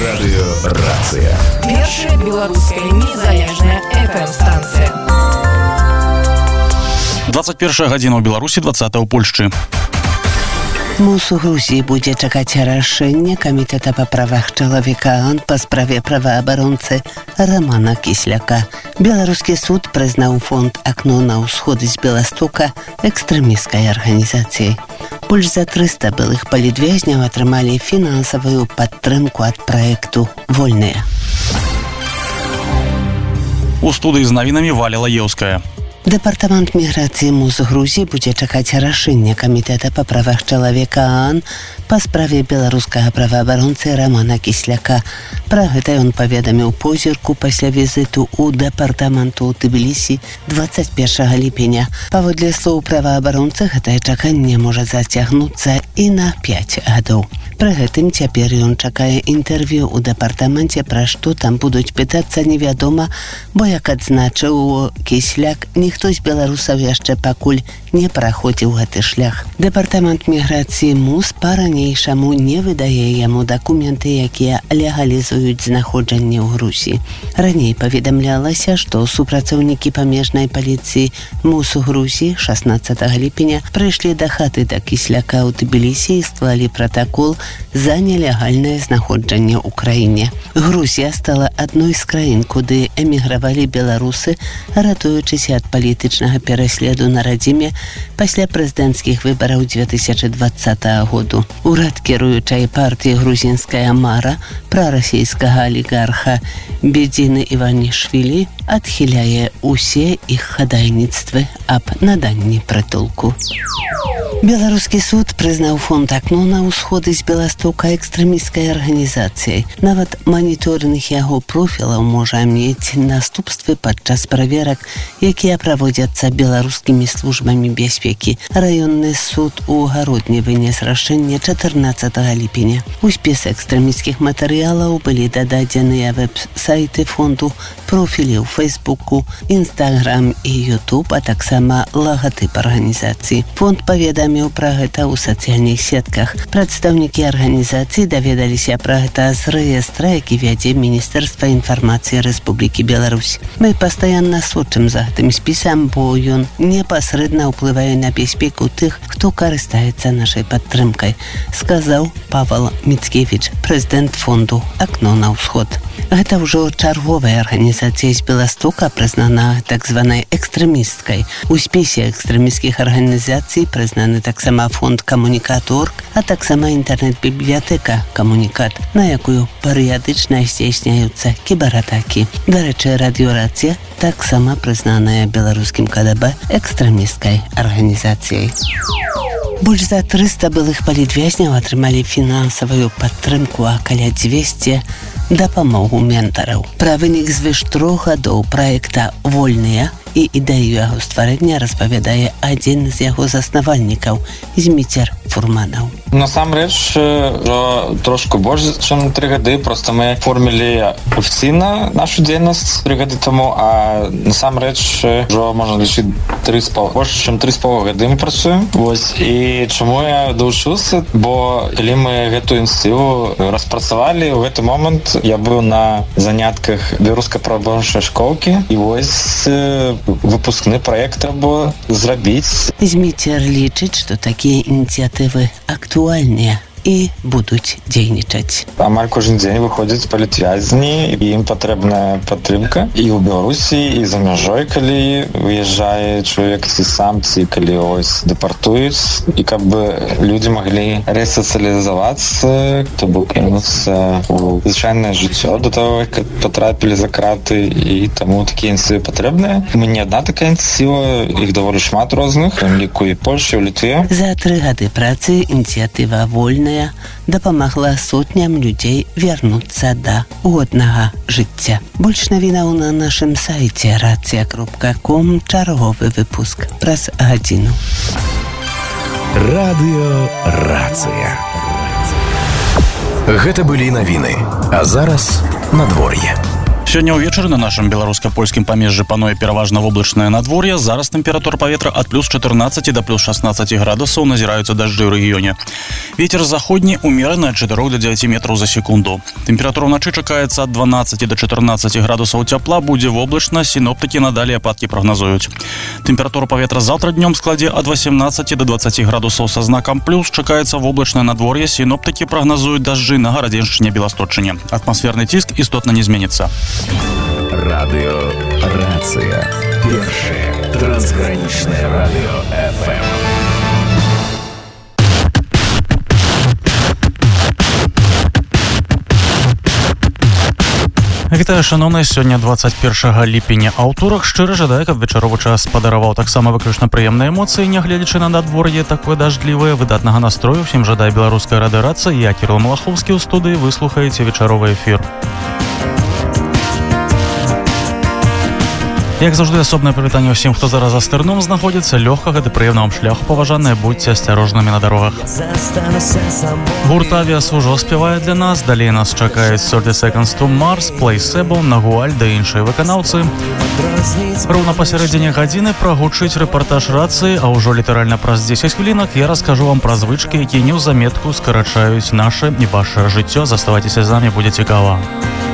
Радыёрацыя. Першая беларуская незалежная FM-станцыя. 21 гадзіна ў Беларусі, 20 ў Польшчы. МУС у Грузии будет чекать решение Комитета по правах человека по справе правооборонцы Романа Кисляка. Белорусский суд признал фонд «Окно на усход» из Белостока экстремистской организацией. Больше за 300 былых политвязняў атрымалі финансовую подтрымку от проекту «Вольныя». У студыі з навінамі Валя Лаеўская. Департамент міграцыі МУС Грузіі будзе чакаць рашэння Камітэта па правах чалавека ААН па справе беларускага праваабаронцы Романа Кисляка. Пра гэта ён паведаміў позірку пасля візіту ў дэпартаменту ў Тбілісі 21 ліпеня. Паводле слоў праваабаронцы, гэтае чаканне можа зацягнуцца і на 5 гадоў. Пры гэтым цяпер ён чакае інтэрв'ю ў дэпартаменце, пра што там будуць пытацца невядома, бо, як адзначыў Кисляк, ніхто з беларусаў яшчэ пакуль не праходзіў гэты шлях. Дэпартамент міграцыі МУС па-ранейшаму не выдае яму дакументы, якія легалізуюць знаходжанне ў Грузіі. Раней паведамлялася, што супрацоўнікі памежнай паліцыі МУС у Грузіі 16 ліпеня прыйшлі да хаты да Кисляка ў Тбілісі і склалі пратакол за нелегальнае знаходжанне ў краіне. Грузія стала адной з краін, куды эмігравалі беларусы, ратуючыся ад палітычнага пераследу на радзіме пасля прэзідэнцкіх выбараў 2020 году. Урад кіруючай партыі «Грузінская мара» прарасійскага алігарха Бедзіны Іванішвілі адхіляе усе іх хадайніцтвы аб наданні прытулку. Беларускі суд прызнаў фонд «Окно на усход» з Беластока экстрэмісцкай арганізацыяй. Нават маніторынг яго профілаў можа мець наступствы падчас праверак, якія праводзяцца беларускімі службамі бяспекі. Раённы суд у Гародні вынес рашэнне 14 ліпеня. У спіс экстрэмісцкіх матэрыялаў былі дададзеныя вэб-сайты фонду, профілі ў Фейсбуку, Інстаграм і Ютуб, а таксама лагатып арганізацыі. Фонд паведаміў пра гэта ў сацыяльных сетках. Прадстаўнікі арганізацыі даведаліся пра гэта з рэестра, які вядзе Міністэрства інфармацыі Рэспублікі Беларусь. Мы пастаянна сочым за гэтым спісам, бо ён непасрэдна ўплывае на бяспеку тых, хто карыстаецца нашай падтрымкай, сказаў Павел Міцкевіч, прэзідэнт фонду «Окно на ўсход». Гэта ўжо чарговая арганізацыя з Беластока, прызнана так званай экстрэмісткай. У спісе экстрэмісцкіх арганізацый прызнаны таксама фонд «Камунікат.орг», а таксама інтэрнэт-бібліятэка «Камунікат», на якую перыядычна здзейсняюцца кібератакі. Дарэчы, радыёрацыя таксама прызнаная беларускім КДБ экстрэмісцкай арганізацыяй. Больш за 300 былых палітвязняў атрымалі фінансавую падтрымку, а каля 200 дапамогу ментараў. Пра вынік звыш 3 гадоў праекта «Вольныя» і ідэю яго стварэння распавядае адзін з яго заснавальнікаў Зміцер Фурманаў. Насамрэч, трошку больш, чым 3 гады. Просто мы оформілі афіцыйна нашу дзейнасць 3 гады таму, а насамрэч ўжо можна лічыць больш, чым 3,5 гады мы працуем. Вось, і чаму я далучыўся? Бо калі мы гэтую ініцыятыву распрацавалі, у гэты момант я быў на занятках беларускай праваабарончай школкі, і вось выпускны праект трэба зрабіць. Зміцер лічыць, што такія ініцыятывы актуальныя і будуць дзейнічаць. Амаль кожен дзень выходзяць палітвязні, і ім патрэбная падтрымка і ў Беларусі, і за мяжой, калі выязджае чалавек ці сам, ці калі ось дэпартуюць, і каб людзі маглі рэсацыялізавацца, то бок кінуцца ў звычайнае жыццё до таго, як патрапілі за краты, і таму такія ініцыятывы патрэбныя. Мы не адна такая ініцыятыва, іх даволі шмат розных, у ліку і Польшчы, і ў Літве. За 3 гады працы ініцыятыва «Вольная» дапамагла сотням людзей вярнуцца да годнага жыцця. Больш навінаў на нашым сайце racja.com. Чарговы выпуск праз гадзіну. Радыёрацыя. Гэта былі навіны. А зараз надвор'е. Сёння ўвечары на нашым беларуска-польскім памежжы пануе пераважна воблачнае надвор'е. Зараз тэмпература паветра ад плюс 14 да плюс 16 градусаў, назіраюцца дажджы ў рэгіёне. Вецер заходні умераны ад 4 до 9 метраў за секунду. Тэмпература ўначы чакаецца ад 12 до 14 градусаў цяпла, будзе воблачна, сіноптыкі надалей ападкі прагназуюць. Тэмпература паветра заўтра днём складзе ад 18 до 20 градусаў са знакам плюс, чакаецца воблачнае надвор'е, сіноптыкі прагназуюць дажджы на Гарадзеншчыне, Беласточчыне. Атмасферны ціск істотна не зменіцца. Радио «Рация». Первое трансграничное радио ФМ. Вітаю, шановныя, сёння 21 ліпеня. Аўторак шчыра жадаю, каб вечаровы час падараваў таксама выключна прыемныя эмоцыі, нягледзячы на надвор'е такое дажджлівае, выдатнага настрою. Усім жадаю беларуская радыёрацыя. Я Кірыл Малахоўскі ў студыі, вы слухаеце вечаровы эфір. Як заўжды, асобнае прывітанне ўсім, хто зараз за стырном знаходзіцца. Лёгкага ды прыемнага вам шляху, паважаныя, будьце асцярожнымі на дарогах. Гурт Авіас ужо спявае для нас. Далей нас чакаюць 30 Seconds to Mars, Placebo, Нагуаль да іншыя выканаўцы. Роўна пасярэдзіне гадзіны прагучыць рэпартаж рацыі, а ўжо літаральна праз 10 хвілінак я раскажу вам пра звычкі, якія неўзаметку скарачаюць наша і ваша жыццё. Заставайцеся з намі, будзе цікава.